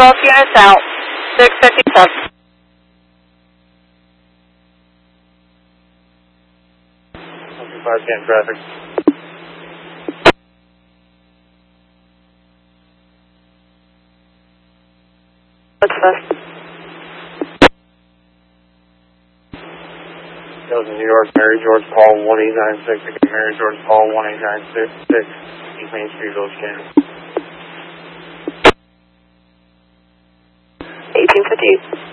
both units out. 657. Traffic. What's this? That was in New York, Mary George, call 1896. Again, Mary George, call 1896. East Main Street, Village Canyon. 1858.